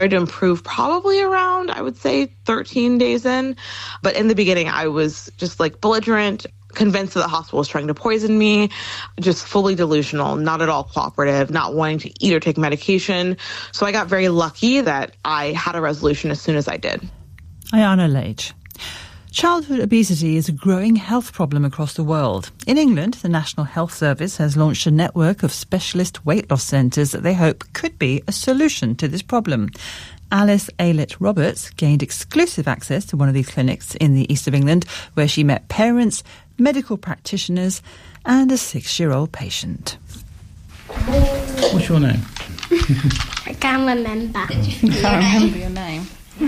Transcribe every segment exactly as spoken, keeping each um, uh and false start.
to improve probably around, I would say, thirteen days in. But in the beginning, I was just like belligerent, convinced that the hospital was trying to poison me, just fully delusional, not at all cooperative, not wanting to eat or take medication. So I got very lucky that I had a resolution as soon as I did. Ayana Lage. Childhood obesity is a growing health problem across the world. In England, the National Health Service has launched a network of specialist weight loss centres that they hope could be a solution to this problem. Alice Aylett Roberts gained exclusive access to one of these clinics in the east of England, where she met parents, medical practitioners and a six-year-old patient. What's your name? I can't remember. You can't remember your name.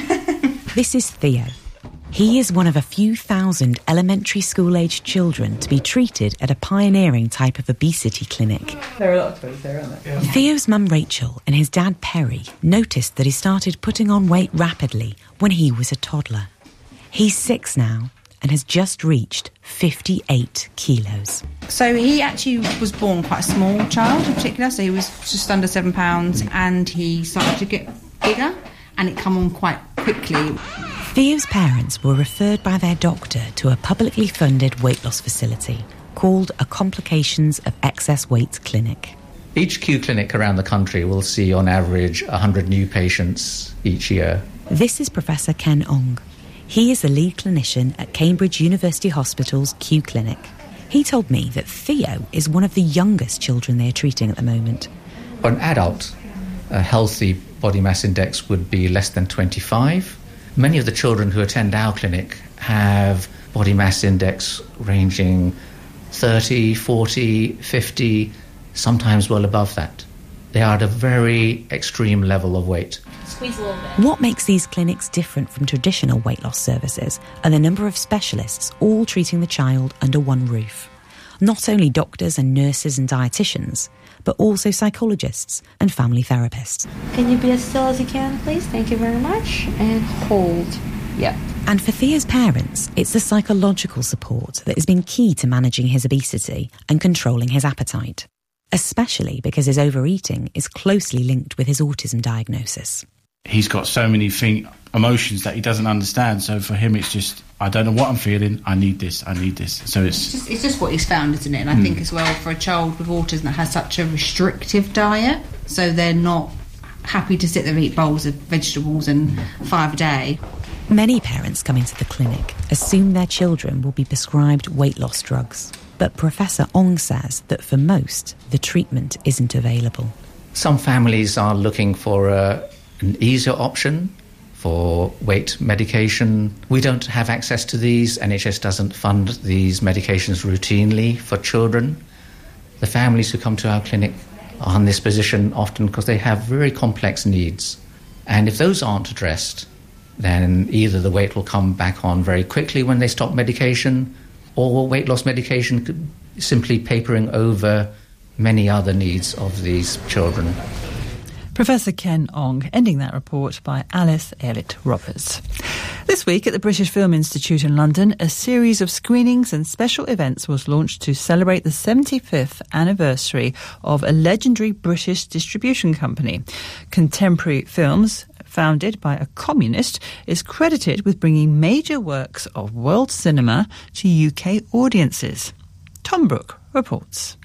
This is Theo. He is one of a few thousand elementary school-aged children to be treated at a pioneering type of obesity clinic. There are a lot of toys there, aren't there? Yeah. Theo's mum Rachel and his dad Perry noticed that he started putting on weight rapidly when he was a toddler. He's six now and has just reached fifty-eight kilos. So he actually was born quite a small child in particular, so he was just under seven pounds and he started to get bigger and it come on quite quickly. Theo's parents were referred by their doctor to a publicly funded weight loss facility called a Complications of Excess Weight Clinic. Each Q clinic around the country will see on average one hundred new patients each year. This is Professor Ken Ong. He is the lead clinician at Cambridge University Hospital's Q Clinic. He told me that Theo is one of the youngest children they are treating at the moment. For an adult, a healthy body mass index would be less than twenty-five. Many of the children who attend our clinic have body mass index ranging thirty, forty, fifty, sometimes well above that. They are at a very extreme level of weight. Squeeze a little bit. What makes these clinics different from traditional weight loss services are the number of specialists all treating the child under one roof. Not only doctors and nurses and dietitians, but also psychologists and family therapists. Can you be as still as you can, please? Thank you very much. And hold. Yep. And for Theo's parents, it's the psychological support that has been key to managing his obesity and controlling his appetite, especially because his overeating is closely linked with his autism diagnosis. He's got so many thing, emotions that he doesn't understand, so for him it's just, I don't know what I'm feeling, I need this, I need this. So it's... It's just, it's just what he's found, isn't it? And I mm. think as well, for a child with autism that has such a restrictive diet, so they're not happy to sit there and eat bowls of vegetables and five a day. Many parents coming to the clinic assume their children will be prescribed weight loss drugs. But Professor Ong says that for most, the treatment isn't available. Some families are looking for a, an easier option for weight medication. We don't have access to these. N H S doesn't fund these medications routinely for children. The families who come to our clinic are in this position often because they have very complex needs. And if those aren't addressed, then either the weight will come back on very quickly when they stop medication, or weight loss medication could simply papering over many other needs of these children. Professor Ken Ong, ending that report by Alice Aylett Roberts. This week at the British Film Institute in London, a series of screenings and special events was launched to celebrate the seventy-fifth anniversary of a legendary British distribution company. Contemporary Films, founded by a communist, is credited with bringing major works of world cinema to U K audiences. Tom Brooke reports.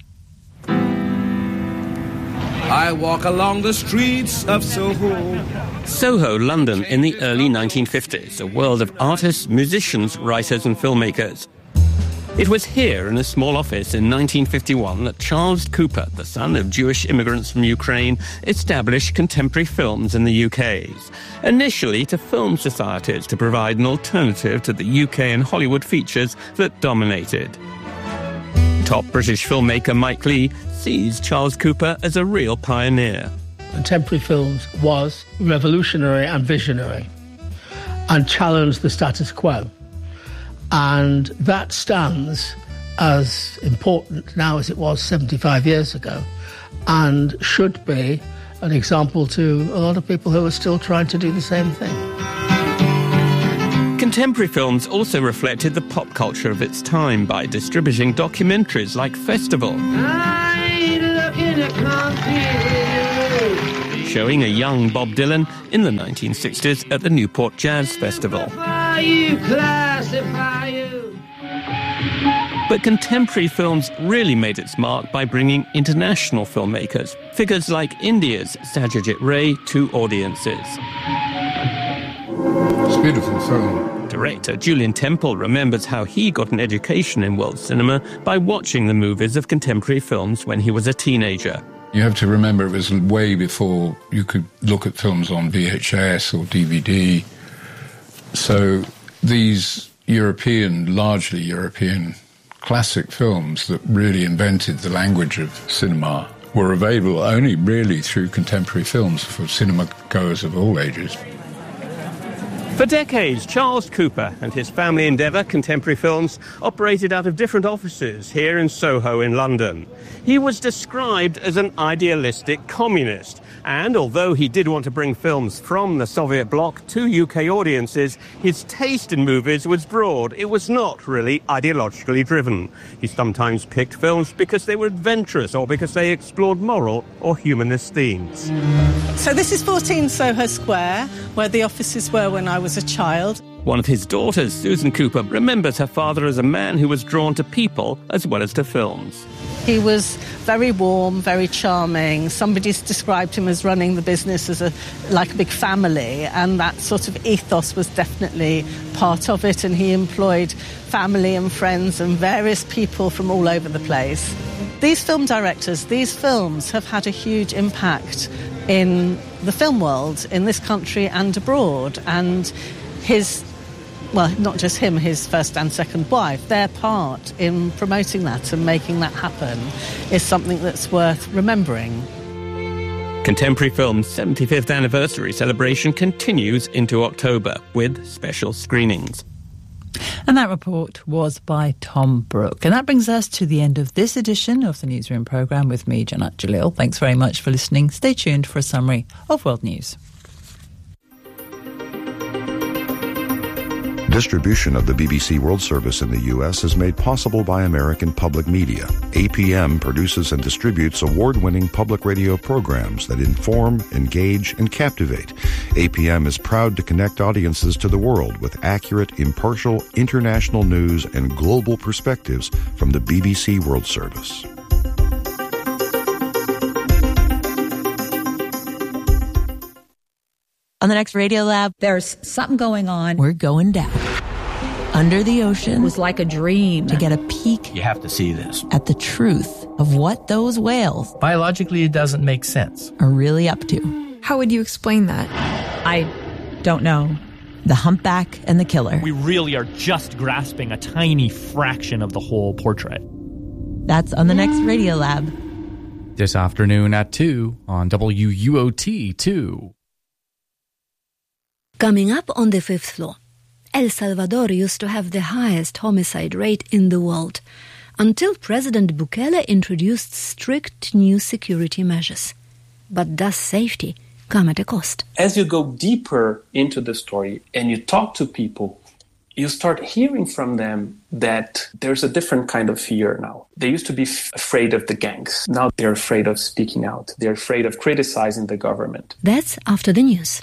I walk along the streets of Soho. Soho, London, in the early nineteen fifties, a world of artists, musicians, writers and filmmakers. It was here in a small office in nineteen fifty-one that Charles Cooper, the son of Jewish immigrants from Ukraine, established Contemporary Films in the U K. Initially to film societies to provide an alternative to the U K and Hollywood features that dominated. Top British filmmaker Mike Leigh sees Charles Cooper as a real pioneer. Contemporary Films was revolutionary and visionary and challenged the status quo. And that stands as important now as it was seventy-five years ago, and should be an example to a lot of people who are still trying to do the same thing. Contemporary Films also reflected the pop culture of its time by distributing documentaries like Festival, showing a young Bob Dylan in the nineteen sixties at the Newport Jazz Festival. You classify you. But contemporary films really made its mark by bringing international filmmakers, figures like India's Satyajit Ray, to audiences. It's a beautiful film. Director Julian Temple remembers how he got an education in world cinema by watching the movies of contemporary films when he was a teenager. You have to remember it was way before you could look at films on V H S or D V D. So these European, largely European, classic films that really invented the language of cinema were available only really through contemporary films for cinema goers of all ages. For decades, Charles Cooper and his family Endeavour Contemporary Films operated out of different offices here in Soho in London. He was described as an idealistic communist, and although he did want to bring films from the Soviet bloc to U K audiences, his taste in movies was broad. It was not really ideologically driven. He sometimes picked films because they were adventurous or because they explored moral or humanist themes. So this is fourteen Soho Square, where the offices were when I was a child. One of his daughters, Susan Cooper, remembers her father as a man who was drawn to people as well as to films. He was very warm, very charming. Somebody's described him as running the business as a like a big family, and that sort of ethos was definitely part of it, and he employed family and friends and various people from all over the place. These film directors, these films have had a huge impact in the film world, in this country and abroad, and his well, not just him, his first and second wife, their part in promoting that and making that happen is something that's worth remembering. Contemporary Film's seventy-fifth anniversary celebration continues into October with special screenings. And that report was by Tom Brooke. And that brings us to the end of this edition of the Newsroom programme with me, Janat Jalil. Thanks very much for listening. Stay tuned for a summary of world news. Distribution of the B B C World Service in the U S is made possible by American Public Media. A P M produces and distributes award-winning public radio programs that inform, engage, and captivate. A P M is proud to connect audiences to the world with accurate, impartial, international news and global perspectives from the B B C World Service. On the next Radio Lab, there's something going on. We're going down. Under the ocean. It was like a dream to get a peek. You have to see this. At the truth of what those whales. Biologically, it doesn't make sense. Are really up to. How would you explain that? I don't know. The humpback and the killer. We really are just grasping a tiny fraction of the whole portrait. That's on the next Radio Lab. This afternoon at two on W U O T two. Coming up on the fifth floor, El Salvador used to have the highest homicide rate in the world until President Bukele introduced strict new security measures. But does safety come at a cost? As you go deeper into the story and you talk to people, you start hearing from them that there's a different kind of fear now. They used to be f- afraid of the gangs. Now they're afraid of speaking out. They're afraid of criticizing the government. That's after the news.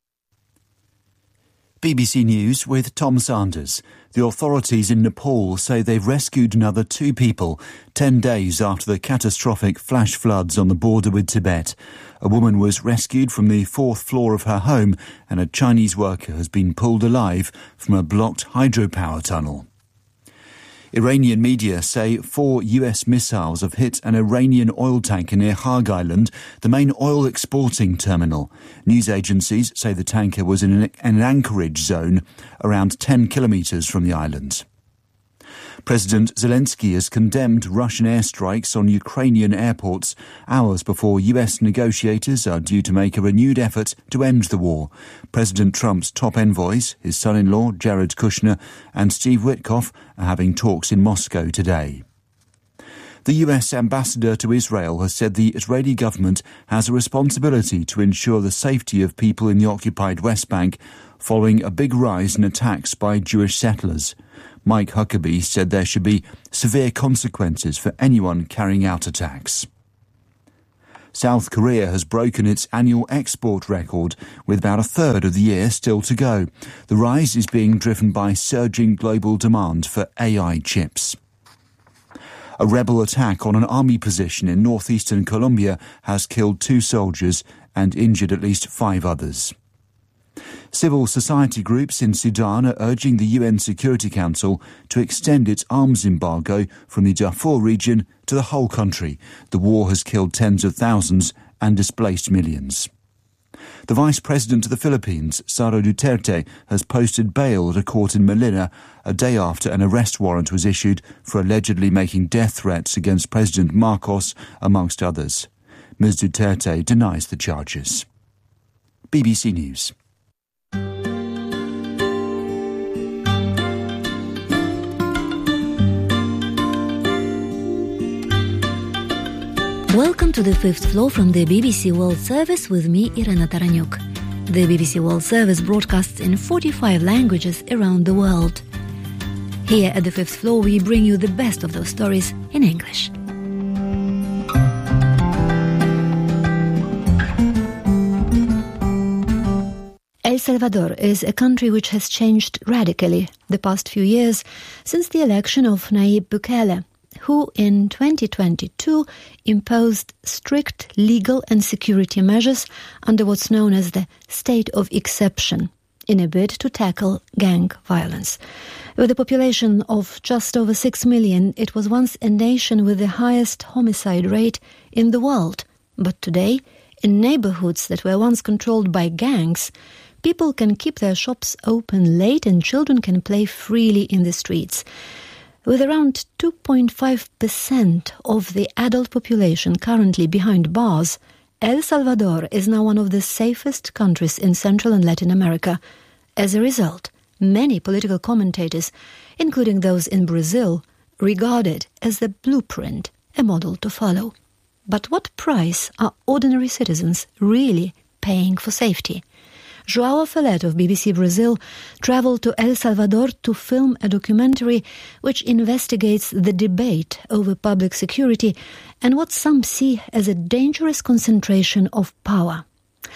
B B C News with Tom Sanders. The authorities in Nepal say they've rescued another two people ten days after the catastrophic flash floods on the border with Tibet. A woman was rescued from the fourth floor of her home and a Chinese worker has been pulled alive from a blocked hydropower tunnel. Iranian media say four U S missiles have hit an Iranian oil tanker near Hague Island, the main oil exporting terminal. News agencies say the tanker was in an, an anchorage zone around ten kilometres from the island. President Zelensky has condemned Russian airstrikes on Ukrainian airports hours before U S negotiators are due to make a renewed effort to end the war. President Trump's top envoys, his son-in-law Jared Kushner and Steve Witkoff, are having talks in Moscow today. The U S ambassador to Israel has said the Israeli government has a responsibility to ensure the safety of people in the occupied West Bank following a big rise in attacks by Jewish settlers. Mike Huckabee said there should be severe consequences for anyone carrying out attacks. South Korea has broken its annual export record, with about a third of the year still to go. The rise is being driven by surging global demand for A I chips. A rebel attack on an army position in northeastern Colombia has killed two soldiers and injured at least five others. Civil society groups in Sudan are urging the U N Security Council to extend its arms embargo from the Darfur region to the whole country. The war has killed tens of thousands and displaced millions. The Vice President of the Philippines, Sara Duterte, has posted bail at a court in Manila a day after an arrest warrant was issued for allegedly making death threats against President Marcos, amongst others. Miz Duterte denies the charges. B B C News. Welcome to the Fifth Floor from the B B C World Service with me, Irena Taranyuk. The B B C World Service broadcasts in forty-five languages around the world. Here at the Fifth Floor we bring you the best of those stories in English. El Salvador is a country which has changed radically the past few years since the election of Nayib Bukele, who in twenty twenty-two imposed strict legal and security measures under what's known as the state of exception in a bid to tackle gang violence. With a population of just over six million, it was once a nation with the highest homicide rate in the world. But today, in neighborhoods that were once controlled by gangs, people can keep their shops open late and children can play freely in the streets. With around two point five percent of the adult population currently behind bars, El Salvador is now one of the safest countries in Central and Latin America. As a result, many political commentators, including those in Brazil, regard it as the blueprint, a model to follow. But what price are ordinary citizens really paying for safety? João Felete of B B C Brazil travelled to El Salvador to film a documentary which investigates the debate over public security and what some see as a dangerous concentration of power.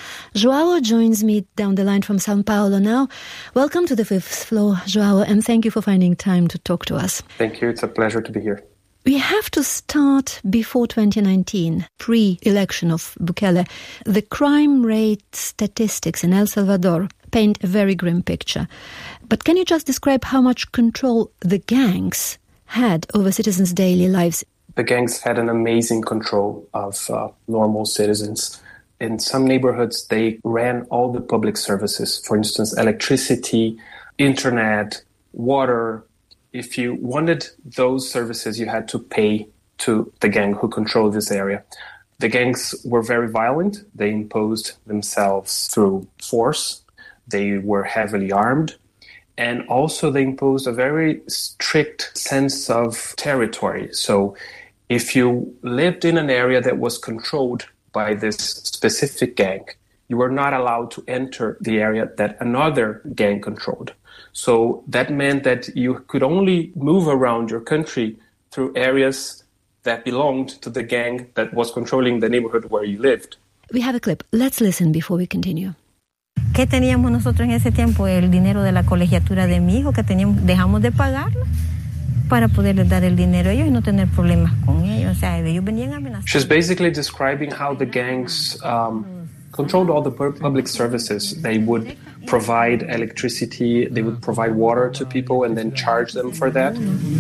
João joins me down the line from São Paulo now. Welcome to the Fifth Floor, João, and thank you for finding time to talk to us. Thank you. It's a pleasure to be here. We have to start before twenty nineteen, pre-election of Bukele. The crime rate statistics in El Salvador paint a very grim picture. But can you just describe how much control the gangs had over citizens' daily lives? The gangs had an amazing control of uh, normal citizens. In some neighborhoods, they ran all the public services. For instance, electricity, internet, water. If you wanted those services, you had to pay to the gang who controlled this area. The gangs were very violent. They imposed themselves through force. They were heavily armed. And also they imposed a very strict sense of territory. So if you lived in an area that was controlled by this specific gang, you were not allowed to enter the area that another gang controlled. So that meant that you could only move around your country through areas that belonged to the gang that was controlling the neighborhood where you lived. We have a clip. Let's listen before we continue. ¿Qué teníamos nosotros en ese tiempo? El dinero de la colegiatura de mi hijo, que teníamos, dejamos de pagarla para poderles dar el dinero a ellos y no tener problemas con ellos. O sea, ellos venían a amenazar. She's basically describing how the gangs um, controlled all the public services. They would provide electricity, they would provide water to people and then charge them for that.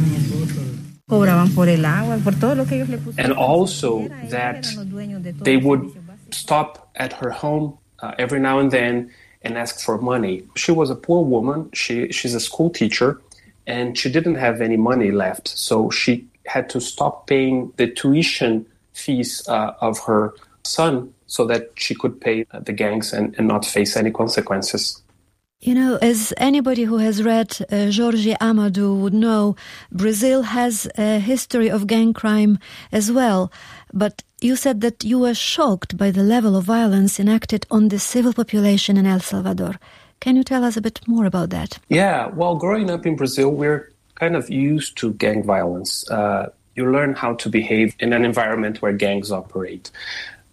And also that they would stop at her home uh, every now and then and ask for money. She was a poor woman, she she's a school teacher, and she didn't have any money left. So she had to stop paying the tuition fees uh, of her son so that she could pay the gangs and, and not face any consequences. You know, as anybody who has read uh, Jorge Amado would know, Brazil has a history of gang crime as well. But you said that you were shocked by the level of violence enacted on the civil population in El Salvador. Can you tell us a bit more about that? Yeah, well, growing up in Brazil, we're kind of used to gang violence. Uh, you learn how to behave in an environment where gangs operate.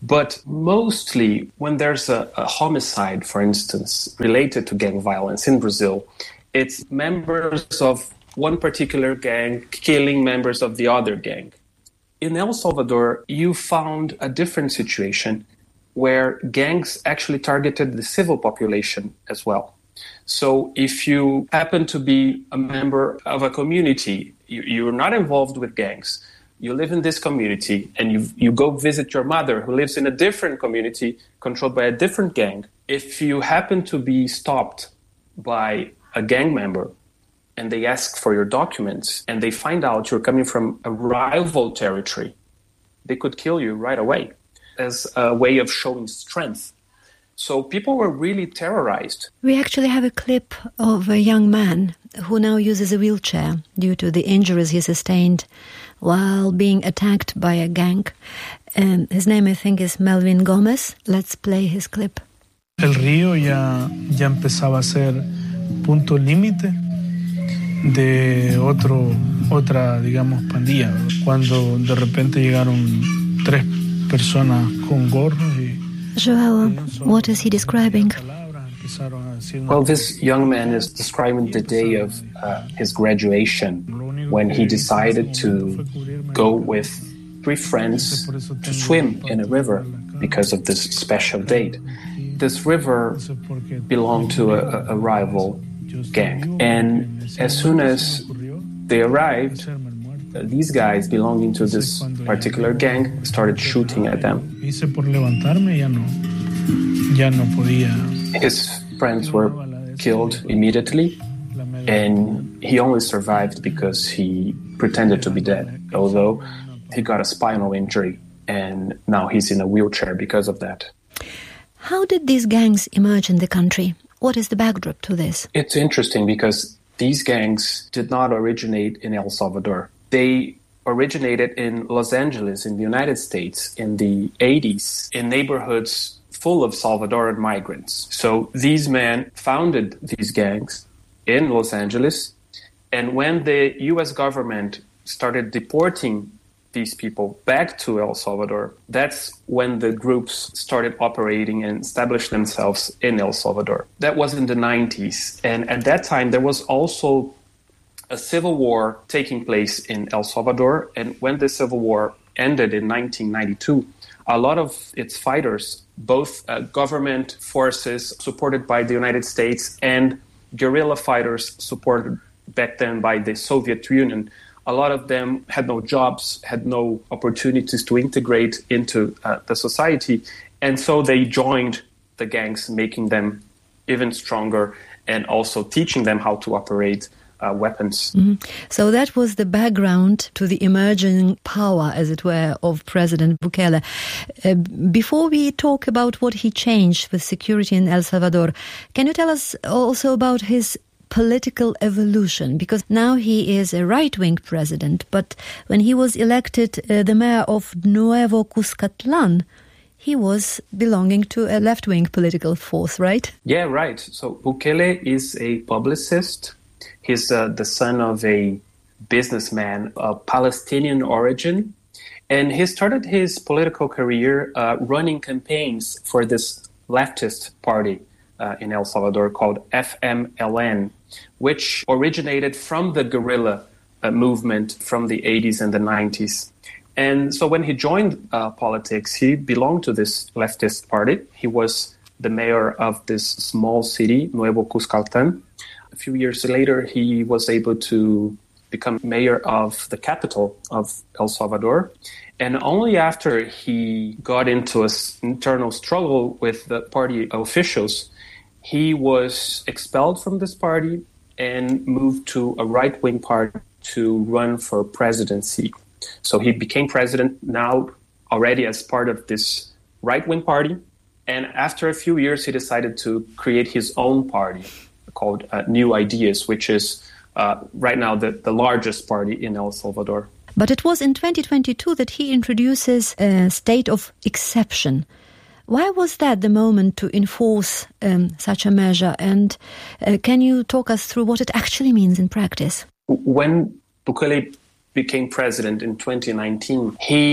But mostly when there's a, a homicide, for instance, related to gang violence in Brazil, it's members of one particular gang killing members of the other gang. In El Salvador, you found a different situation where gangs actually targeted the civil population as well. So if you happen to be a member of a community, you, you're not involved with gangs, you live in this community and you you go visit your mother who lives in a different community controlled by a different gang. If you happen to be stopped by a gang member and they ask for your documents and they find out you're coming from a rival territory, they could kill you right away as a way of showing strength. So people were really terrorized. We actually have a clip of a young man who now uses a wheelchair due to the injuries he sustained while being attacked by a gang. Um, his name, I think, is Melvin Gomez. Let's play his clip. El río ya, ya empezaba a ser punto límite de otro, otra, digamos, pandilla. Cuando de repente llegaron tres personas con gorros y Joao, what is he describing? Well, this young man is describing the day of uh, his graduation when he decided to go with three friends to swim in a river because of this special date. This river belonged to a, a rival gang, and as soon as they arrived, these guys belonging to this particular gang started shooting at them. His friends were killed immediately, and he only survived because he pretended to be dead, although he got a spinal injury, and now he's in a wheelchair because of that. How did these gangs emerge in the country? What is the backdrop to this? It's interesting because these gangs did not originate in El Salvador. They originated in Los Angeles, in the United States, in the eighties, in neighborhoods full of Salvadoran migrants. So these men founded these gangs in Los Angeles, and when the U S government started deporting these people back to El Salvador, that's when the groups started operating and established themselves in El Salvador. That was in the nineties, and at that time there was also a civil war taking place in El Salvador, and when the civil war ended in nineteen ninety-two, a lot of its fighters, both uh, government forces supported by the United States and guerrilla fighters supported back then by the Soviet Union, a lot of them had no jobs, had no opportunities to integrate into uh, the society, and so they joined the gangs, making them even stronger and also teaching them how to operate Uh, weapons. Mm-hmm. So that was the background to the emerging power, as it were, of President Bukele. Uh, before we talk about what he changed with security in El Salvador, can you tell us also about his political evolution? Because now he is a right-wing president, but when he was elected uh, the mayor of Nuevo Cuscatlan, he was belonging to a left-wing political force, right? Yeah, right. So Bukele is a publicist. He's uh, the son of a businessman of Palestinian origin, and he started his political career uh, running campaigns for this leftist party uh, in El Salvador called F M L N, which originated from the guerrilla uh, movement from the eighties and the nineties. And so when he joined uh, politics, he belonged to this leftist party. He was the mayor of this small city, Nuevo Cuscatlan. A few years later, he was able to become mayor of the capital of El Salvador. And only after he got into an internal struggle with the party officials, he was expelled from this party and moved to a right-wing party to run for presidency. So he became president now already as part of this right-wing party. And after a few years, he decided to create his own party, called uh, New Ideas, which is uh, right now the, the largest party in El Salvador. But it was in twenty twenty-two that he introduces a state of exception. Why was that the moment to enforce um, such a measure? And uh, can you talk us through what it actually means in practice? When Bukele became president in twenty nineteen, he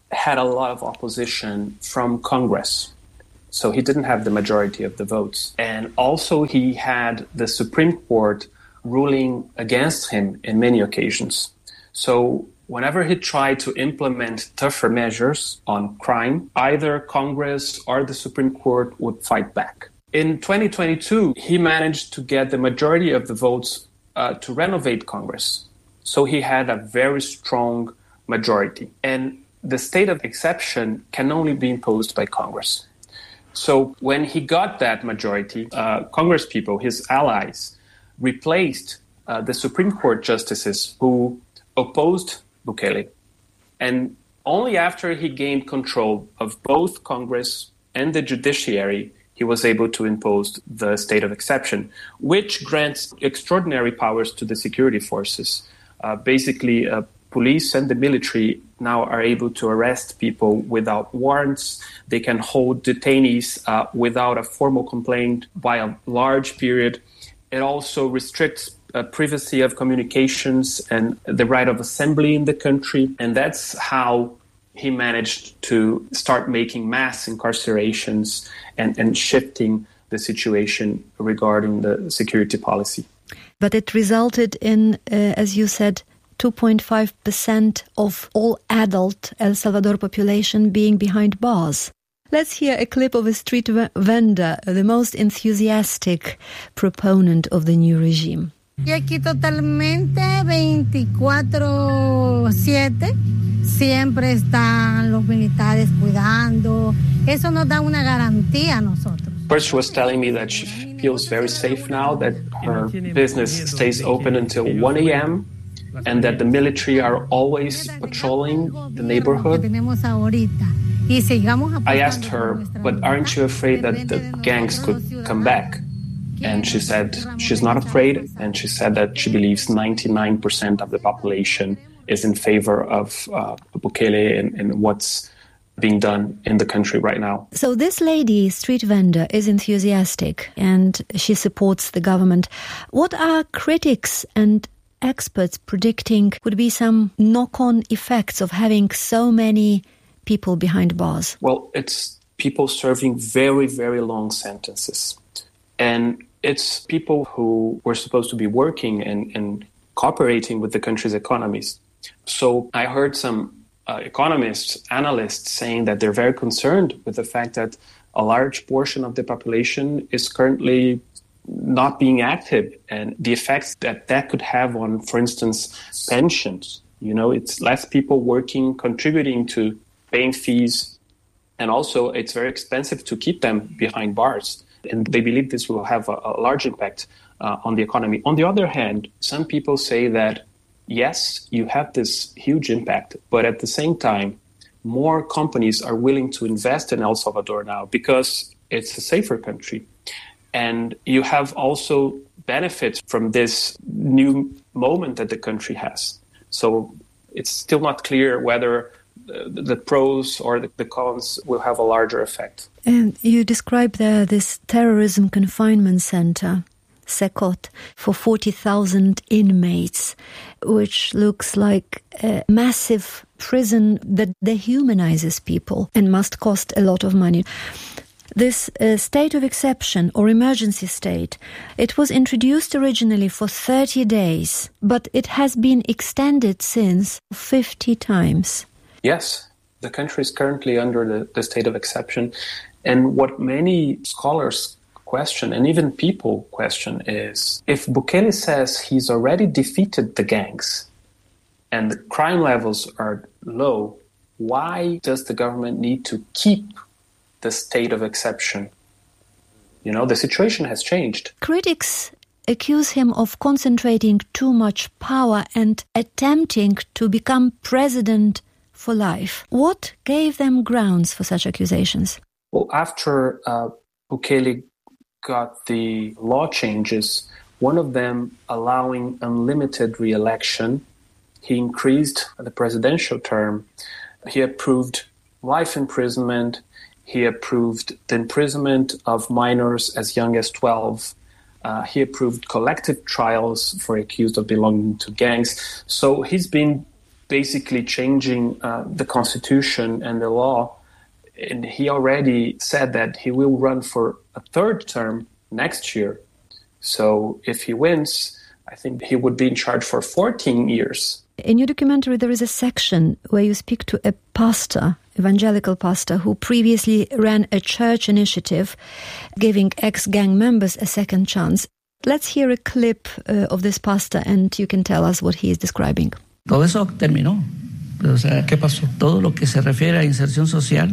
had a lot of opposition from Congress. So he didn't have the majority of the votes. And also he had the Supreme Court ruling against him in many occasions. So whenever he tried to implement tougher measures on crime, either Congress or the Supreme Court would fight back. In twenty twenty-two, he managed to get the majority of the votes uh, to renovate Congress. So he had a very strong majority. And the state of exception can only be imposed by Congress. So when he got that majority, uh, Congress people, his allies, replaced uh, the Supreme Court justices who opposed Bukele. And only after he gained control of both Congress and the judiciary, he was able to impose the state of exception, which grants extraordinary powers to the security forces. Uh, basically, uh, police and the military now are able to arrest people without warrants. They can hold detainees uh, without a formal complaint by a large period. It also restricts uh, privacy of communications and the right of assembly in the country. And that's how he managed to start making mass incarcerations and, and shifting the situation regarding the security policy. But it resulted in, uh, as you said, two point five percent of all adult El Salvador population being behind bars. Let's hear a clip of a street v- vendor, the most enthusiastic proponent of the new regime. Y aquí totalmente veinticuatro siete, siempre están los militares cuidando. Eso nos da una garantía a nosotros. First, she was telling me that she feels very safe now, that her business stays open until one a.m., and that the military are always patrolling the neighborhood. I asked her, but aren't you afraid that the gangs could come back? And she said she's not afraid, and she said that she believes ninety-nine percent of the population is in favor of uh, Bukele and, and what's being done in the country right now. So this lady, street vendor, is enthusiastic and she supports the government. What are critics and experts predicting would be some knock-on effects of having so many people behind bars? Well, it's people serving very, very long sentences. And it's people who were supposed to be working and, and cooperating with the country's economies. So I heard some uh, economists, analysts saying that they're very concerned with the fact that a large portion of the population is currently not being active, and the effects that that could have on, for instance, pensions. You know, it's less people working, contributing to paying fees, and also it's very expensive to keep them behind bars. And they believe this will have a, a large impact uh, on the economy. On the other hand, some people say that, yes, you have this huge impact, but at the same time, more companies are willing to invest in El Salvador now because it's a safer country. And you have also benefits from this new moment that the country has. So it's still not clear whether the, the pros or the, the cons will have a larger effect. And you described there this terrorism confinement center, SECOT, for forty thousand inmates, which looks like a massive prison that dehumanizes people and must cost a lot of money. This uh, state of exception or emergency state, it was introduced originally for thirty days, but it has been extended since fifty times. Yes, the country is currently under the, the state of exception. And what many scholars question, and even people question, is if Bukele says he's already defeated the gangs and the crime levels are low, why does the government need to keep the state of exception? You know, the situation has changed. Critics accuse him of concentrating too much power and attempting to become president for life. What gave them grounds for such accusations? Well, after uh, Bukele got the law changes, one of them allowing unlimited re-election, he increased the presidential term. He approved life imprisonment. He approved the imprisonment of minors as young as twelve. Uh, he approved collective trials for accused of belonging to gangs. So he's been basically changing uh, the constitution and the law. And he already said that he will run for a third term next year. So if he wins, I think he would be in charge for fourteen years. In your documentary, there is a section where you speak to a pastor, evangelical pastor, who previously ran a church initiative giving ex-gang members a second chance. Let's hear a clip uh, of this pastor and you can tell us what he is describing. Todo eso terminó. O sea, ¿qué pasó? Todo lo que se refiere a inserción social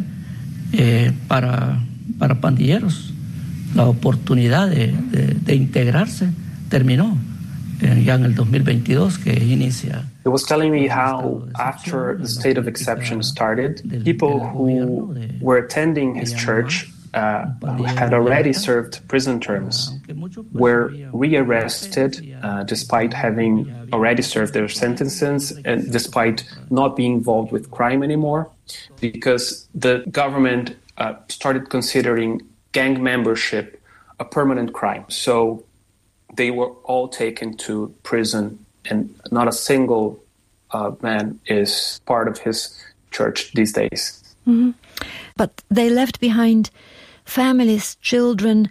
eh, para, para pandilleros, la oportunidad de, de, de integrarse terminó. Ya en el dos mil veintidós que inicia. He was telling me how after the state of exception started, people who were attending his church uh, who had already served prison terms were rearrested uh, despite having already served their sentences and despite not being involved with crime anymore, because the government uh, started considering gang membership a permanent crime. So they were all taken to prison, and not a single uh, man is part of his church these days. Mm-hmm. But they left behind families, children.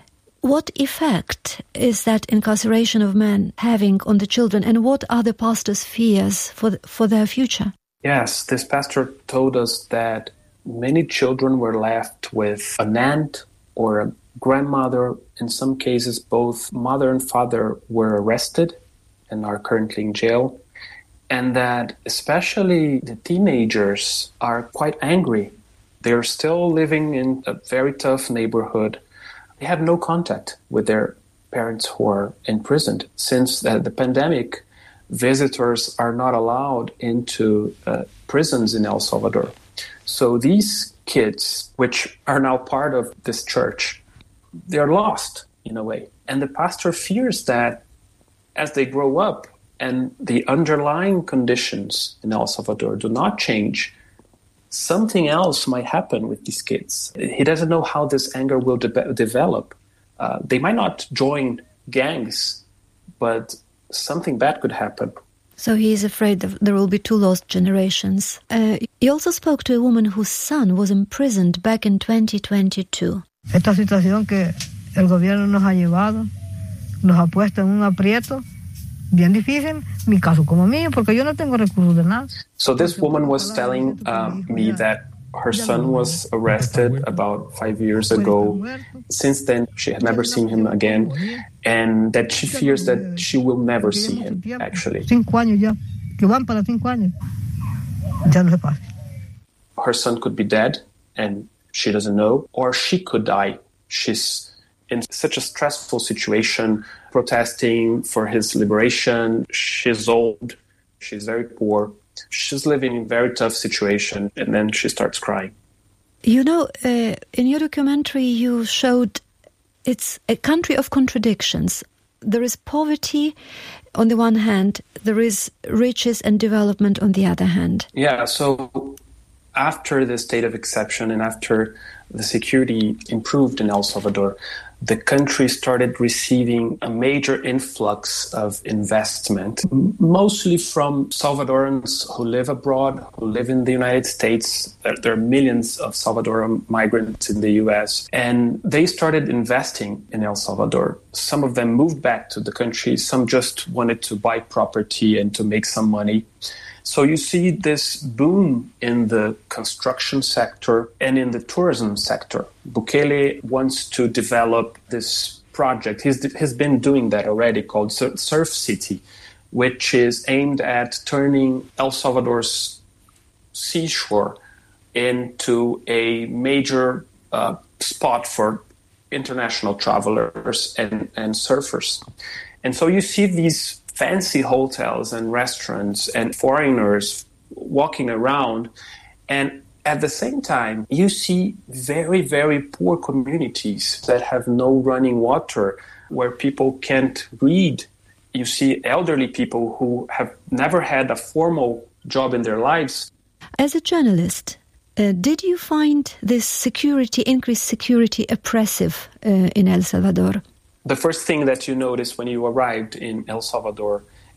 What effect is that incarceration of men having on the children, and what are the pastor's fears for the, for their future? Yes, this pastor told us that many children were left with an aunt or a grandmother. In some cases, both mother and father were arrested and are currently in jail. And that especially the teenagers are quite angry. They're still living in a very tough neighborhood. They have no contact with their parents who are imprisoned. Since the, the pandemic, visitors are not allowed into uh, prisons in El Salvador. So these kids, which are now part of this church, they're lost in a way. And the pastor fears that as they grow up and the underlying conditions in El Salvador do not change, something else might happen with these kids. He doesn't know how this anger will de- develop. Uh, they might not join gangs, but something bad could happen. So he is afraid that there will be two lost generations. Uh, he also spoke to a woman whose son was imprisoned back in twenty twenty-two. Esta situación que el gobierno nos ha llevado, nos ha puesto en un aprieto bien difícil, mi caso como mío, porque yo no tengo recursos de nada. So this woman was telling um, me that her son was arrested about five years ago. Since then, she had never seen him again, and that she fears that she will never see him, actually. Cinco años ya, que van para cinco años. Ya no se pasa. Her son could be dead, and she doesn't know, or she could die. She's in such a stressful situation, protesting for his liberation. She's old, she's very poor. She's living in a very tough situation, and then she starts crying. You know, uh, in your documentary, you showed it's a country of contradictions. There is poverty on the one hand, there is riches and development on the other hand. Yeah, so after the state of exception and after the security improved in El Salvador, the country started receiving a major influx of investment, mostly from Salvadorans who live abroad, who live in the United States. There are millions of Salvadoran migrants in the U S, and they started investing in El Salvador. Some of them moved back to the country. Some just wanted to buy property and to make some money. So you see this boom in the construction sector and in the tourism sector. Bukele wants to develop this project. He's, he's been doing that already, called Surf City, which is aimed at turning El Salvador's seashore into a major uh, spot for international travelers and, and surfers. And so you see these fancy hotels and restaurants and foreigners walking around. And at the same time, you see very, very poor communities that have no running water, where people can't read. You see elderly people who have never had a formal job in their lives. As a journalist, uh, did you find this security, increased security, oppressive uh, in El Salvador? The first thing that you notice when you arrived in El Salvador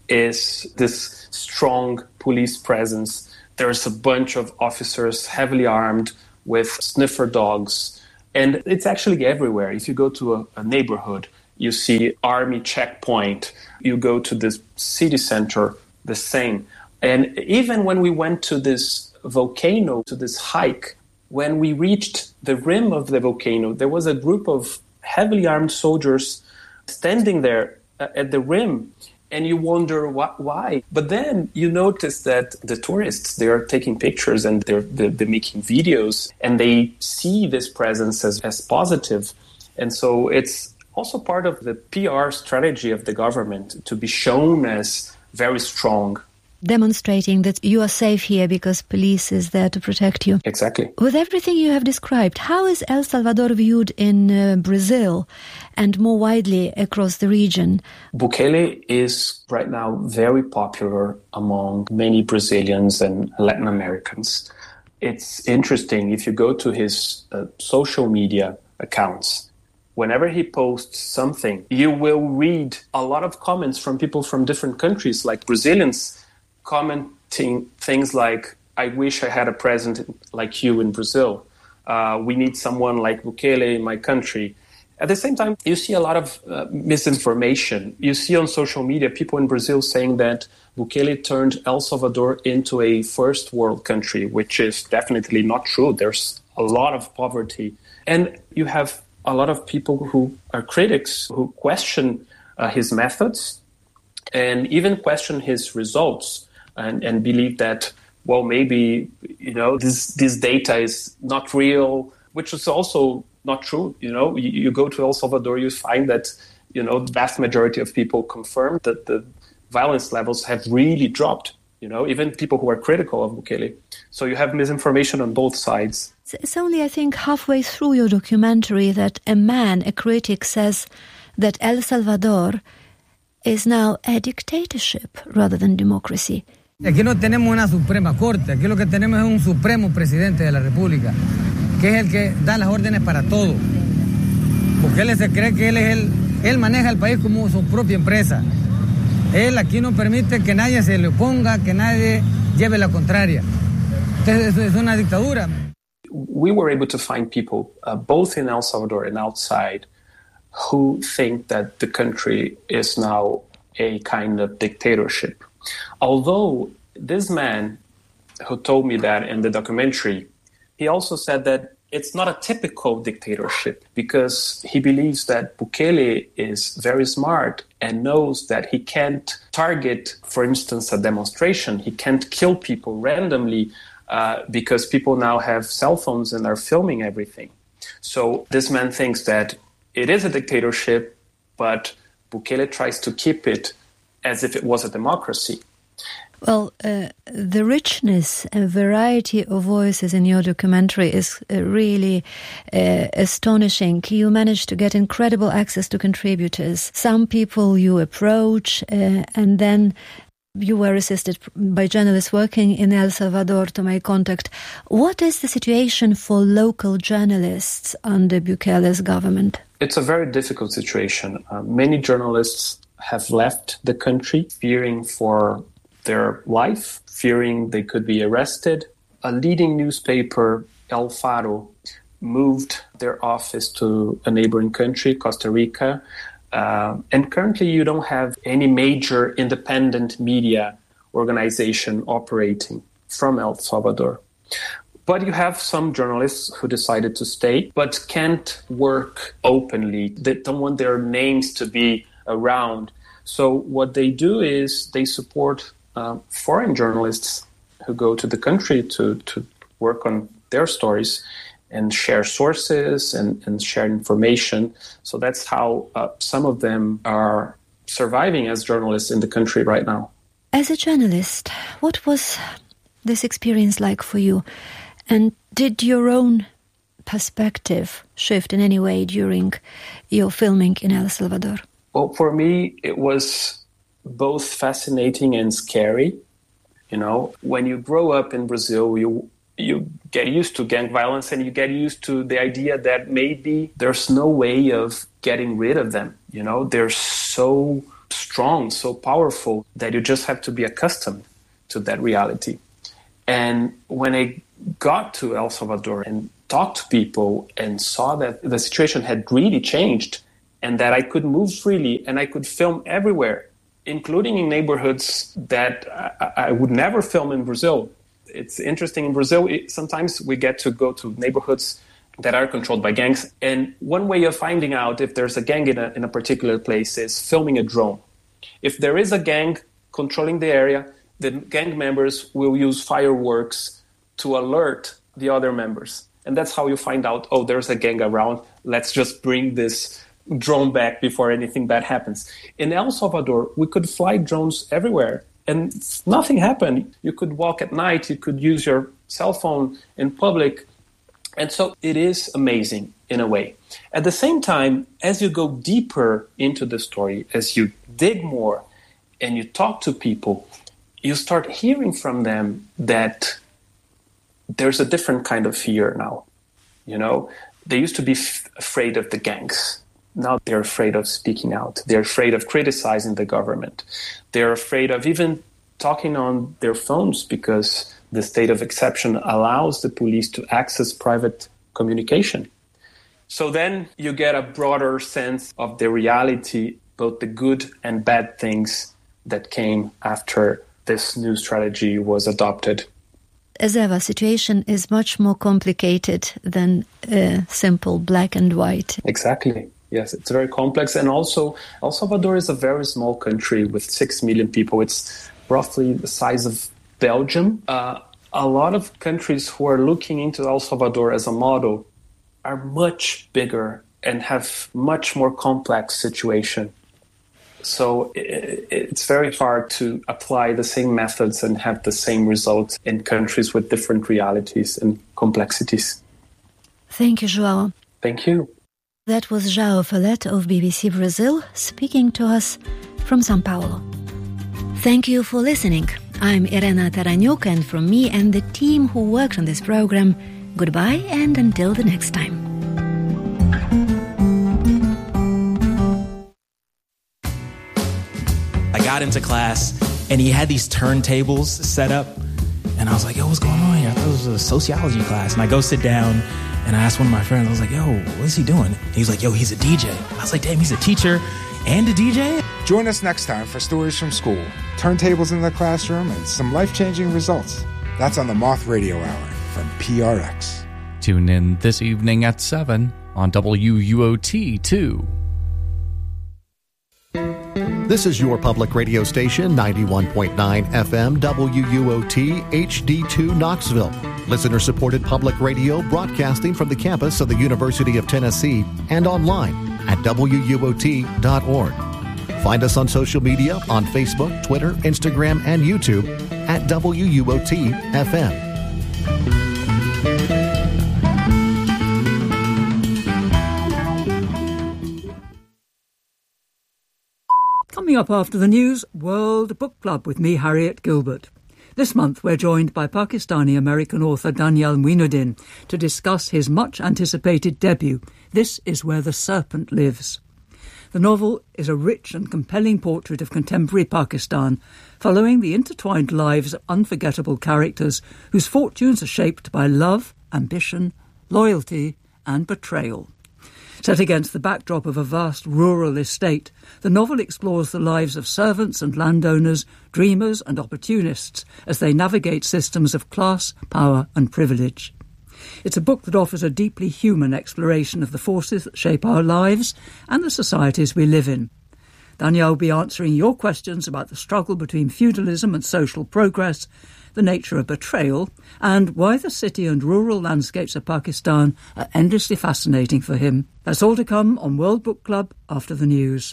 is this strong police presence. There's a bunch of officers heavily armed with sniffer dogs. And it's actually everywhere. If you go to a, a neighborhood, you see army checkpoint. You go to this city center, the same. And even when we went to this volcano, to this hike, when we reached the rim of the volcano, there was a group of heavily armed soldiers standing there at the rim. And you wonder wh- why. But then you notice that the tourists, they are taking pictures and they're, they're, they're making videos, and they see this presence as, as positive. And so it's also part of the P R strategy of the government to be shown as very strong. Demonstrating that you are safe here because police is there to protect you. Exactly. With everything you have described, how is El Salvador viewed in uh, Brazil and more widely across the region? Bukele is right now very popular among many Brazilians and Latin Americans. It's interesting, if you go to his uh, social media accounts, whenever he posts something, you will read a lot of comments from people from different countries, like Brazilians commenting things like, I wish I had a president like you in Brazil. Uh, we need someone like Bukele in my country. At the same time, you see a lot of uh, misinformation. You see on social media people in Brazil saying that Bukele turned El Salvador into a first world country, which is definitely not true. There's a lot of poverty. And you have a lot of people who are critics who question uh, his methods and even question his results. And, and believe that, well, maybe, you know, this this data is not real, which is also not true. You know, you, you go to El Salvador, you find that, you know, the vast majority of people confirm that the violence levels have really dropped, you know, even people who are critical of Bukele. So you have misinformation on both sides. It's only, I think, halfway through your documentary that a man, a critic, says that El Salvador is now a dictatorship rather than democracy. Aquí no tenemos una Suprema Corte, aquí lo que tenemos es un Supremo Presidente de la República, que es el que da las órdenes para todo. Porque él se cree que él es el, él maneja el país como su propia empresa. Él aquí no permite que nadie se le oponga, que nadie lleve la contraria. Entonces es una dictadura. We were able to find people, uh, both in El Salvador and outside, who think that the country is now a kind of dictatorship. Although this man who told me that in the documentary, he also said that it's not a typical dictatorship because he believes that Bukele is very smart and knows that he can't target, for instance, a demonstration. He can't kill people randomly uh, because people now have cell phones and are filming everything. So this man thinks that it is a dictatorship, but Bukele tries to keep it as if it was a democracy. Well, uh, the richness and variety of voices in your documentary is uh, really uh, astonishing. You managed to get incredible access to contributors. Some people you approach, uh, and then you were assisted by journalists working in El Salvador to make contact. What is the situation for local journalists under Bukele's government? It's a very difficult situation. Uh, many journalists have left the country fearing for their life, fearing they could be arrested. A leading newspaper, El Faro, moved their office to a neighboring country, Costa Rica. Uh, and currently you don't have any major independent media organization operating from El Salvador. But you have some journalists who decided to stay, but can't work openly. They don't want their names to be around. So what they do is they support uh, foreign journalists who go to the country to, to work on their stories and share sources and, and share information. So that's how uh, some of them are surviving as journalists in the country right now. As a journalist, what was this experience like for you? And did your own perspective shift in any way during your filming in El Salvador? Well, for me, it was both fascinating and scary. You know, when you grow up in Brazil, you you get used to gang violence and you get used to the idea that maybe there's no way of getting rid of them. You know, they're so strong, so powerful that you just have to be accustomed to that reality. And when I got to El Salvador and talked to people and saw that the situation had really changed and that I could move freely and I could film everywhere, including in neighborhoods that I, I would never film in Brazil. It's interesting, in Brazil, it, sometimes we get to go to neighborhoods that are controlled by gangs. And one way of finding out if there's a gang in a, in a particular place is filming a drone. If there is a gang controlling the area, the gang members will use fireworks to alert the other members. And that's how you find out, oh, there's a gang around. Let's just bring this drone back before anything bad happens. In El Salvador, we could fly drones everywhere and nothing happened. You could walk at night. You could use your cell phone in public. And so it is amazing in a way. At the same time, as you go deeper into the story, as you dig more and you talk to people, you start hearing from them that there's a different kind of fear now. You know, they used to be f- afraid of the gangs. Now they're afraid of speaking out. They're afraid of criticizing the government. They're afraid of even talking on their phones because the state of exception allows the police to access private communication. So then you get a broader sense of the reality, both the good and bad things that came after this new strategy was adopted. As ever, situation is much more complicated than uh, simple black and white. Exactly. Yes, it's very complex. And also, El Salvador is a very small country with six million people. It's roughly the size of Belgium. Uh, a lot of countries who are looking into El Salvador as a model are much bigger and have much more complex situation. So it, it's very hard to apply the same methods and have the same results in countries with different realities and complexities. Thank you, João. Thank you. That was João Follette of B B C Brazil speaking to us from São Paulo. Thank you for listening. I'm Irena Taranyuk, and from me and the team who worked on this program, goodbye and until the next time. I got into class and he had these turntables set up and I was like, yo, what's going on here? I thought it was a sociology class. And I go sit down and I asked one of my friends, I was like, yo, what is he doing? And he's like, yo, he's a D J. I was like, damn, he's a teacher and a D J? Join us next time for Stories from School, turntables in the classroom, and some life-changing results. That's on the Moth Radio Hour from P R X. Tune in this evening at seven on W U O T two. This is your public radio station, ninety-one point nine F M W U O T H D two Knoxville. Listener-supported public radio broadcasting from the campus of the University of Tennessee and online at W U O T dot org. Find us on social media on Facebook, Twitter, Instagram, and YouTube at W U O T F M. Coming up after the news, World Book Club with me, Harriet Gilbert. This month we're joined by Pakistani-American author Daniel Muinuddin to discuss his much-anticipated debut, This Is Where the Serpent Lives. The novel is a rich and compelling portrait of contemporary Pakistan, following the intertwined lives of unforgettable characters whose fortunes are shaped by love, ambition, loyalty and betrayal. Set against the backdrop of a vast rural estate, the novel explores the lives of servants and landowners, dreamers and opportunists as they navigate systems of class, power and privilege. It's a book that offers a deeply human exploration of the forces that shape our lives and the societies we live in. Daniel will be answering your questions about the struggle between feudalism and social progress, the nature of betrayal, and why the city and rural landscapes of Pakistan are endlessly fascinating for him. That's all to come on World Book Club after the news.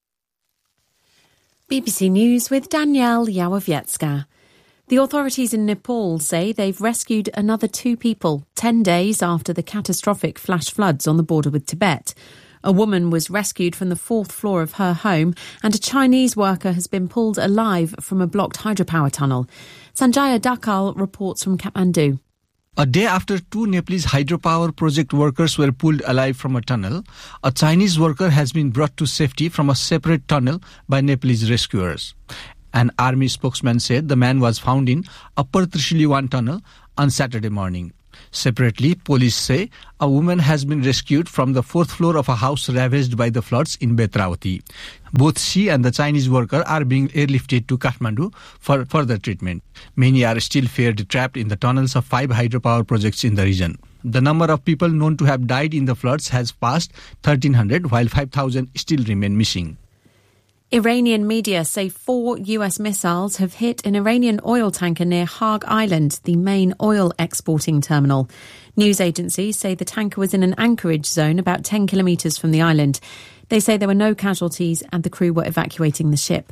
B B C News with Danielle Yawowiecka. The authorities in Nepal say they've rescued another two people ten days after the catastrophic flash floods on the border with Tibet. A woman was rescued from the fourth floor of her home and a Chinese worker has been pulled alive from a blocked hydropower tunnel. Sanjaya Dakal reports from Kathmandu. A day after two Nepalese hydropower project workers were pulled alive from a tunnel, a Chinese worker has been brought to safety from a separate tunnel by Nepalese rescuers. An army spokesman said the man was found in Upper Trishiliwan tunnel on Saturday morning. Separately, police say a woman has been rescued from the fourth floor of a house ravaged by the floods in Betravati. Both she and the Chinese worker are being airlifted to Kathmandu for further treatment. Many are still feared trapped in the tunnels of five hydropower projects in the region. The number of people known to have died in the floods has passed thirteen hundred, while five thousand still remain missing. Iranian media say four U S missiles have hit an Iranian oil tanker near Hague Island, the main oil exporting terminal. News agencies say the tanker was in an anchorage zone about ten kilometres from the island. They say there were no casualties and the crew were evacuating the ship.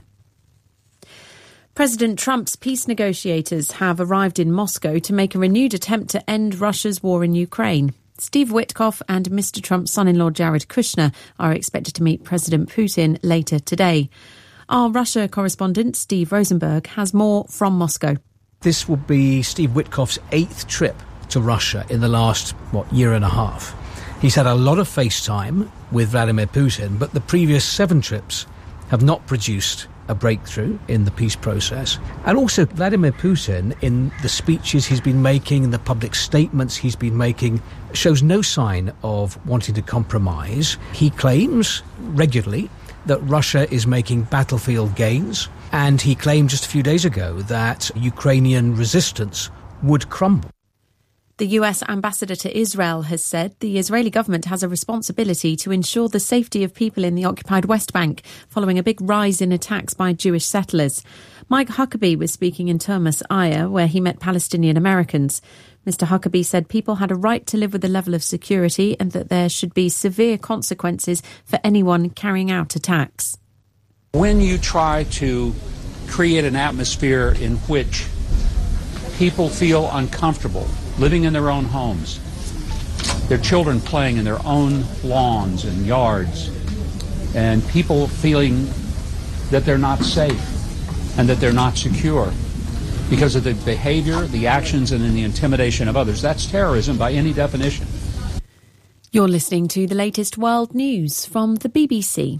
President Trump's peace negotiators have arrived in Moscow to make a renewed attempt to end Russia's war in Ukraine. Steve Witkoff and Mister Trump's son-in-law Jared Kushner are expected to meet President Putin later today. Our Russia correspondent Steve Rosenberg has more from Moscow. This will be Steve Witkoff's eighth trip to Russia in the last, what, year and a half. He's had a lot of FaceTime with Vladimir Putin, but the previous seven trips have not produced a breakthrough in the peace process. And also Vladimir Putin, in the speeches he's been making, in the public statements he's been making, shows no sign of wanting to compromise. He claims regularly that Russia is making battlefield gains, and he claimed just a few days ago that Ukrainian resistance would crumble. The U S ambassador to Israel has said the Israeli government has a responsibility to ensure the safety of people in the occupied West Bank following a big rise in attacks by Jewish settlers. Mike Huckabee was speaking in Termus, Aya, where he met Palestinian Americans. Mister Huckabee said people had a right to live with a level of security and that there should be severe consequences for anyone carrying out attacks. When you try to create an atmosphere in which people feel uncomfortable living in their own homes, their children playing in their own lawns and yards, and people feeling that they're not safe and that they're not secure because of the behavior, the actions, and the intimidation of others. That's terrorism by any definition. You're listening to the latest world news from the B B C.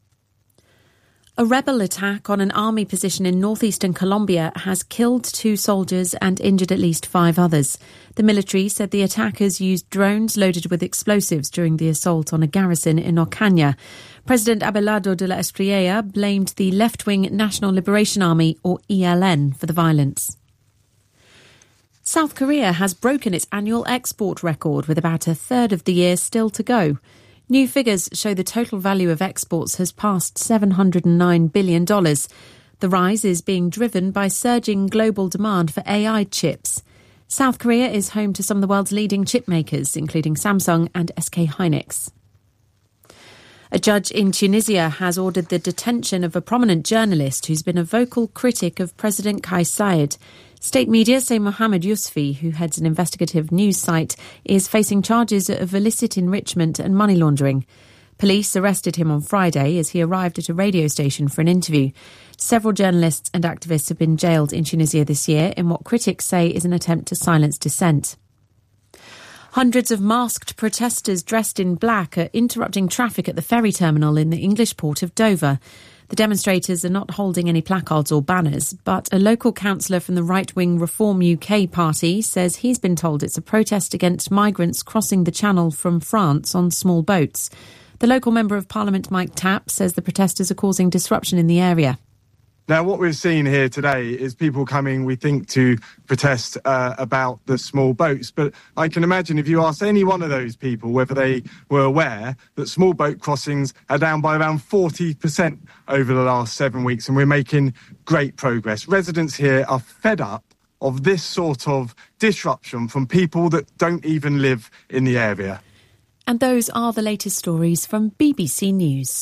A rebel attack on an army position in northeastern Colombia has killed two soldiers and injured at least five others. The military said the attackers used drones loaded with explosives during the assault on a garrison in Ocaña. President Abelardo de la Espriella blamed the left-wing National Liberation Army, or E L N, for the violence. South Korea has broken its annual export record with about a third of the year still to go. New figures show the total value of exports has passed seven hundred nine billion dollars. The rise is being driven by surging global demand for A I chips. South Korea is home to some of the world's leading chip makers, including Samsung and S K Hynix. A judge in Tunisia has ordered the detention of a prominent journalist who's been a vocal critic of President Kais Saied. State media say Mohammed Yousfi, who heads an investigative news site, is facing charges of illicit enrichment and money laundering. Police arrested him on Friday as he arrived at a radio station for an interview. Several journalists and activists have been jailed in Tunisia this year in what critics say is an attempt to silence dissent. Hundreds of masked protesters dressed in black are interrupting traffic at the ferry terminal in the English port of Dover. The demonstrators are not holding any placards or banners, but a local councillor from the right-wing Reform U K party says he's been told it's a protest against migrants crossing the Channel from France on small boats. The local Member of Parliament, Mike Tapp, says the protesters are causing disruption in the area. Now, what we've seen here today is people coming, we think, to protest uh, about the small boats. But I can imagine if you ask any one of those people whether they were aware that small boat crossings are down by around forty percent over the last seven weeks, and we're making great progress. Residents here are fed up of this sort of disruption from people that don't even live in the area. And those are the latest stories from B B C News.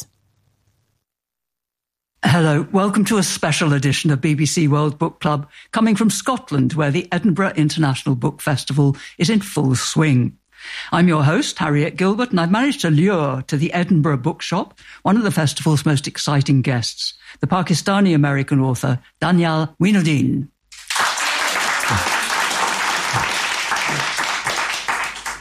Hello, welcome to a special edition of B B C World Book Club, coming from Scotland, where the Edinburgh International Book Festival is in full swing. I'm your host, Harriet Gilbert, and I've managed to lure to the Edinburgh Bookshop one of the festival's most exciting guests, the Pakistani-American author Danyal Meenuddin.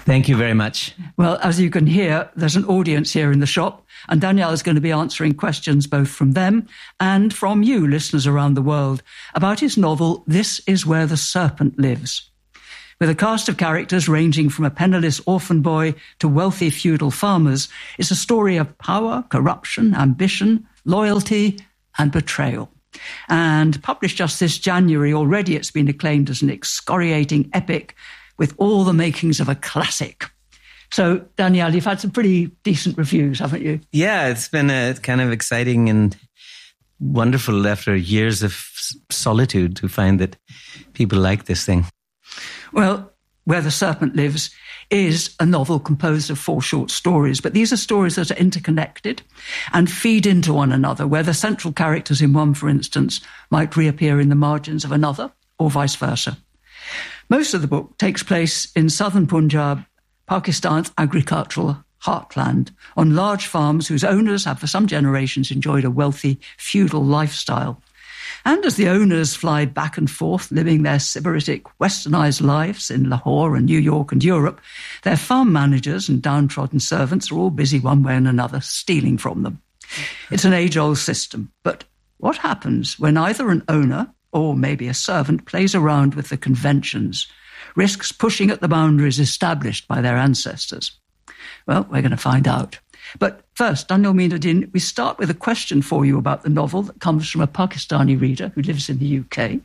Thank you very much. Well, as you can hear, there's an audience here in the shop, and Danielle is going to be answering questions both from them and from you, listeners around the world, about his novel, This Is Where the Serpent Lives. With a cast of characters ranging from a penniless orphan boy to wealthy feudal farmers, it's a story of power, corruption, ambition, loyalty, and betrayal. And published just this January, already it's been acclaimed as an excoriating epic with all the makings of a classic. So, Danielle, you've had some pretty decent reviews, haven't you? Yeah, it's been a kind of exciting and wonderful after years of solitude to find that people like this thing. Well, Where the Serpent Lives is a novel composed of four short stories, but these are stories that are interconnected and feed into one another, where the central characters in one, for instance, might reappear in the margins of another, or vice versa. Most of the book takes place in southern Punjab, Pakistan's agricultural heartland, on large farms whose owners have for some generations enjoyed a wealthy feudal lifestyle. And as the owners fly back and forth, living their sybaritic, westernized lives in Lahore and New York and Europe, their farm managers and downtrodden servants are all busy one way and another, stealing from them. It's an age-old system. But what happens when either an owner or maybe a servant plays around with the conventions, risks pushing at the boundaries established by their ancestors? Well, we're going to find out. But first, Daniel Meenuddin, we start with a question for you about the novel that comes from a Pakistani reader who lives in the U K,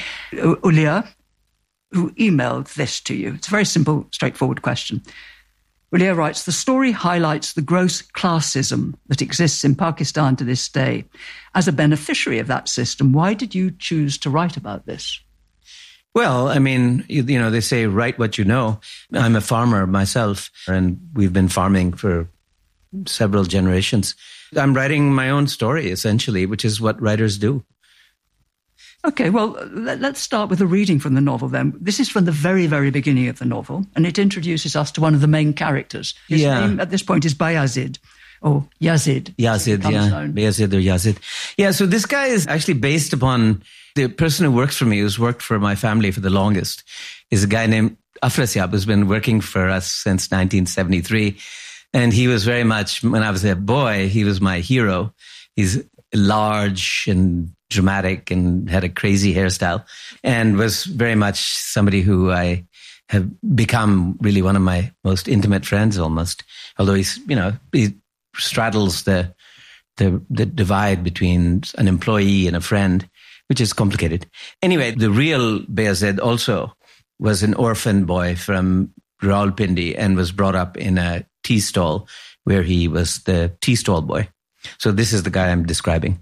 Ulia, who emailed this to you. It's a very simple, straightforward question. Ulia writes, the story highlights the gross classism that exists in Pakistan to this day. As a beneficiary of that system, why did you choose to write about this? Well, I mean, you, you know, they say, write what you know. I'm a farmer myself, and we've been farming for several generations. I'm writing my own story, essentially, which is what writers do. Okay, well, let's start with a reading from the novel then. This is from the very, very beginning of the novel, and it introduces us to one of the main characters. His yeah. name at this point is Bayazid, or Yazid. Yazid, yeah. Known. Bayazid or Yazid. Yeah, so this guy is actually based upon the person who works for me, who's worked for my family for the longest, is a guy named Afrasiab, who's been working for us since nineteen seventy-three. And he was very much, when I was a boy, he was my hero. He's large and dramatic and had a crazy hairstyle and was very much somebody who I have become really one of my most intimate friends almost. Although he's, you know, he straddles the, the, the divide between an employee and a friend, which is complicated. Anyway, the real Bayazid also was an orphan boy from Rawalpindi and was brought up in a tea stall where he was the tea stall boy. So this is the guy I'm describing.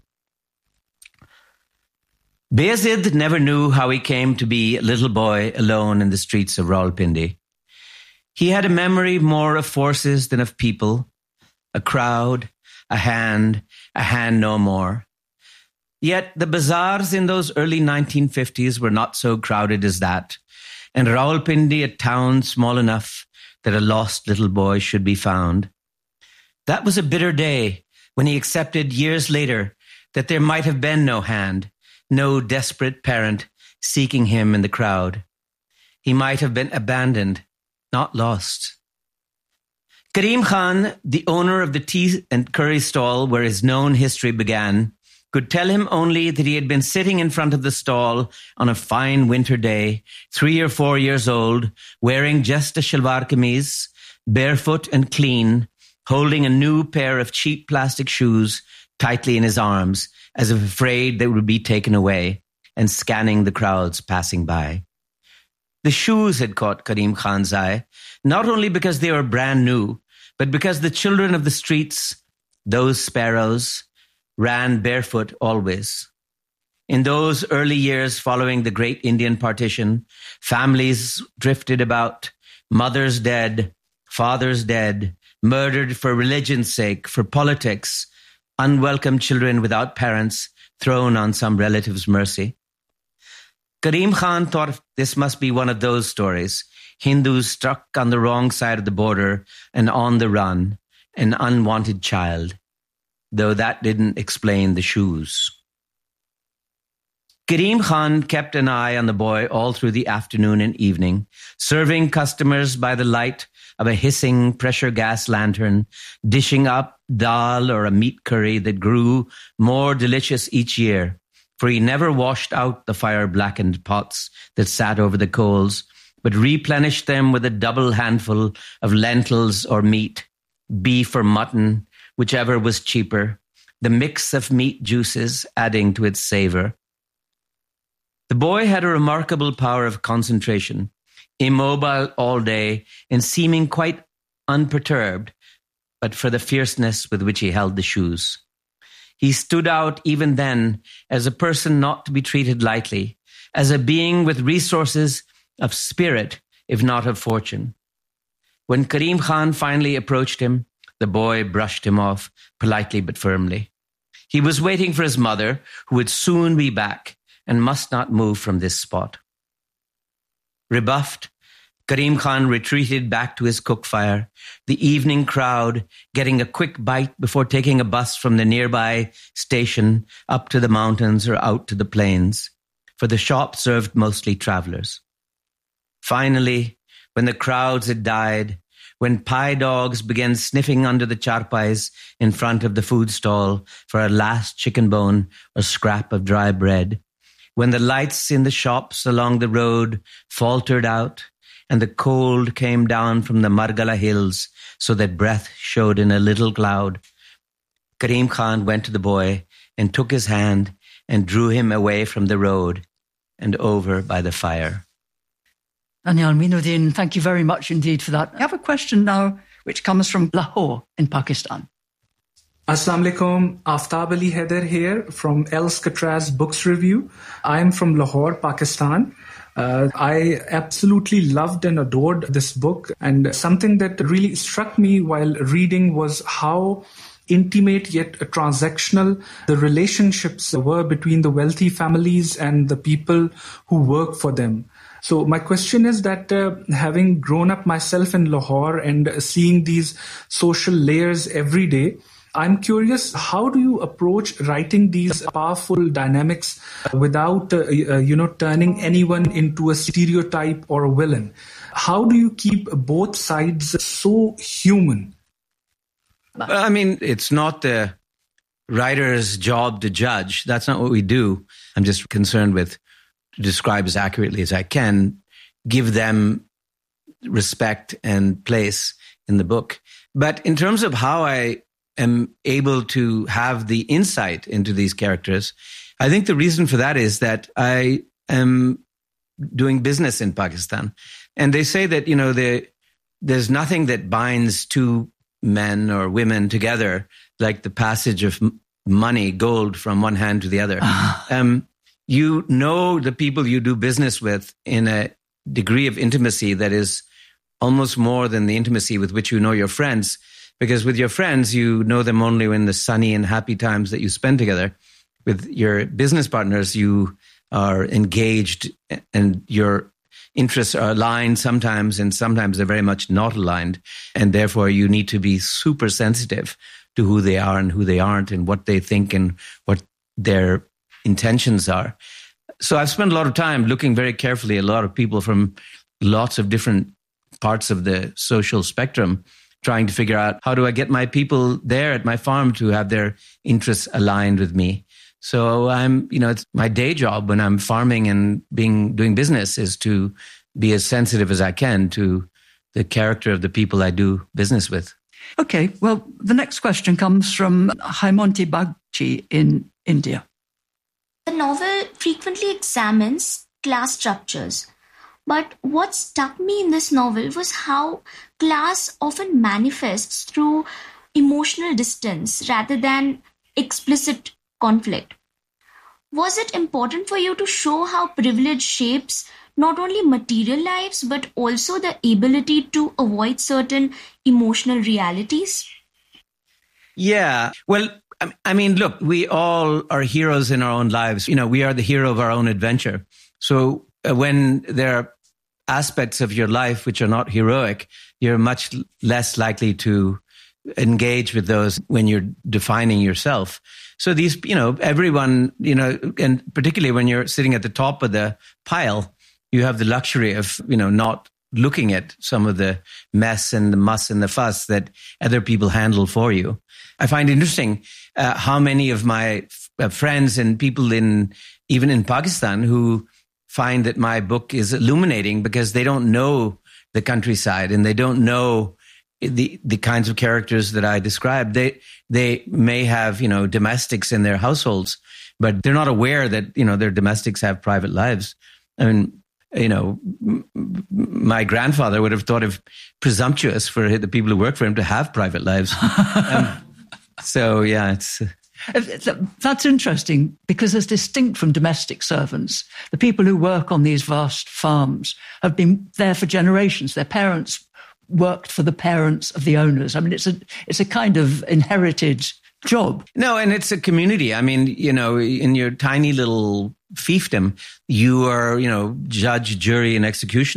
Bayazid never knew how he came to be a little boy alone in the streets of Rawalpindi. He had a memory more of forces than of people, a crowd, a hand, a hand no more. Yet the bazaars in those early nineteen fifties were not so crowded as that, and Rawalpindi, a town small enough that a lost little boy should be found. That was a bitter day when he accepted years later that there might have been no hand, no desperate parent seeking him in the crowd. He might have been abandoned, not lost. Karim Khan, the owner of the tea and curry stall where his known history began, could tell him only that he had been sitting in front of the stall on a fine winter day, three or four years old, wearing just a shalwar kameez, barefoot and clean, holding a new pair of cheap plastic shoes tightly in his arms, as if afraid they would be taken away, and scanning the crowds passing by. The shoes had caught Karim Khan's eye, not only because they were brand new, but because the children of the streets, those sparrows, ran barefoot always. In those early years following the great Indian partition, families drifted about, mothers dead, fathers dead, murdered for religion's sake, for politics, unwelcome children without parents thrown on some relative's mercy. Karim Khan thought this must be one of those stories, Hindus struck on the wrong side of the border and on the run, an unwanted child, though that didn't explain the shoes. Karim Khan kept an eye on the boy all through the afternoon and evening, serving customers by the light of a hissing pressure gas lantern, dishing up dal or a meat curry that grew more delicious each year, for he never washed out the fire-blackened pots that sat over the coals, but replenished them with a double handful of lentils or meat, beef or mutton, whichever was cheaper, the mix of meat juices adding to its savor. The boy had a remarkable power of concentration, immobile all day and seeming quite unperturbed, but for the fierceness with which he held the shoes. He stood out even then as a person not to be treated lightly, as a being with resources of spirit, if not of fortune. When Karim Khan finally approached him, the boy brushed him off, politely but firmly. He was waiting for his mother, who would soon be back and must not move from this spot. Rebuffed, Karim Khan retreated back to his cook fire, the evening crowd getting a quick bite before taking a bus from the nearby station up to the mountains or out to the plains, for the shop served mostly travelers. Finally, when the crowds had died, when pie dogs began sniffing under the charpais in front of the food stall for a last chicken bone or scrap of dry bread, when the lights in the shops along the road faltered out, and the cold came down from the Margala hills so that breath showed in a little cloud, Karim Khan went to the boy and took his hand and drew him away from the road and over by the fire. Danielle Minuddin, thank you very much indeed for that. I have a question now which comes from Lahore in Pakistan. Assalamu alaikum, Aftab Ali Haider here from El Scatraz Books Review. I am from Lahore, Pakistan. Uh, I absolutely loved and adored this book, and something that really struck me while reading was how intimate yet transactional the relationships were between the wealthy families and the people who work for them. So my question is that uh, having grown up myself in Lahore and seeing these social layers every day, I'm curious, how do you approach writing these powerful dynamics without, uh, uh, you know, turning anyone into a stereotype or a villain? How do you keep both sides so human? Well, I mean, it's not the writer's job to judge. That's not what we do. I'm just concerned with, to describe as accurately as I can, give them respect and place in the book. But in terms of how I am able to have the insight into these characters, I think the reason for that is that I am doing business in Pakistan. And they say that, you know, they, there's nothing that binds two men or women together like the passage of money, gold, from one hand to the other. um, you know the people you do business with in a degree of intimacy that is almost more than the intimacy with which you know your friends. Because with your friends, you know them only in the sunny and happy times that you spend together. With your business partners, you are engaged and your interests are aligned sometimes, and sometimes they're very much not aligned. And therefore, you need to be super sensitive to who they are and who they aren't and what they think and what their intentions are. So I've spent a lot of time looking very carefully at a lot of people from lots of different parts of the social spectrum, trying to figure out, how do I get my people there at my farm to have their interests aligned with me? So I'm, you know, it's my day job when I'm farming and being doing business is to be as sensitive as I can to the character of the people I do business with. Okay, well, the next question comes from Haimonti Bagchi in India. The novel frequently examines class structures. But what struck me in this novel was how class often manifests through emotional distance rather than explicit conflict. Was it important for you to show how privilege shapes not only material lives, but also the ability to avoid certain emotional realities? Yeah, well, I mean, look, we all are heroes in our own lives. You know, we are the hero of our own adventure. So uh, when there are aspects of your life which are not heroic, you're much less likely to engage with those when you're defining yourself. So these, you know, everyone, you know, and particularly when you're sitting at the top of the pile, you have the luxury of, you know, not looking at some of the mess and the muss and the fuss that other people handle for you. I find interesting uh, how many of my f- friends and people in even in Pakistan who find that my book is illuminating because they don't know the countryside and they don't know the the kinds of characters that I describe. They they may have, you know, domestics in their households, but they're not aware that, you know, their domestics have private lives. I mean, you know, m- my grandfather would have thought it presumptuous for the people who work for him to have private lives. um, so, yeah, it's... That's interesting because as distinct from domestic servants, the people who work on these vast farms have been there for generations. Their parents worked for the parents of the owners. I mean, it's a it's a kind of inherited job. No, and it's a community. I mean, you know, in your tiny little fiefdom, you are, you know, judge, jury, and executioner.